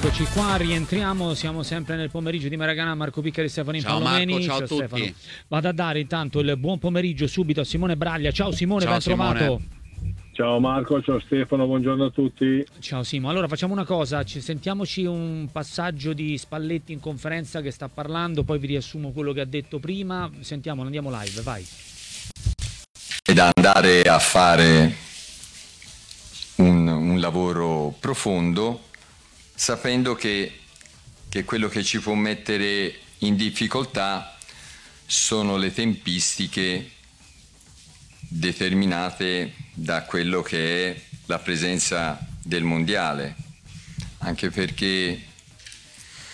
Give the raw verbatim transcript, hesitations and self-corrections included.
Eccoci qua, rientriamo, siamo sempre nel pomeriggio di Maracanã, Marco Piccari, Stefanin Ciao Palomeni. Marco, ciao a tutti. Stefano. Vado a dare intanto il buon pomeriggio subito a Simone Braglia. Ciao Simone, Ciao ben Simone. trovato. Ciao Marco, ciao Stefano, buongiorno a tutti. Ciao Simo, allora facciamo una cosa, ci sentiamoci un passaggio di Spalletti in conferenza che sta parlando, poi vi riassumo quello che ha detto prima, sentiamo, andiamo live, vai. Ed andare a fare un, un lavoro profondo, sapendo che, che quello che ci può mettere in difficoltà sono le tempistiche determinate da quello che è la presenza del mondiale, anche perché